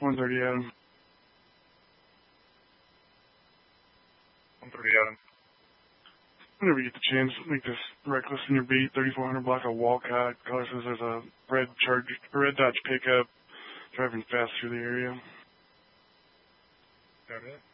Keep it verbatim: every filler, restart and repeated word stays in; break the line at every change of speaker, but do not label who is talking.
one thirty Adam.
one thirty Adam.
Whenever you get the chance, make this reckless in your beat. thirty-four hundred block of Walcott. Caller says there's a red charge, a red Dodge pickup driving fast through the area.
Got it.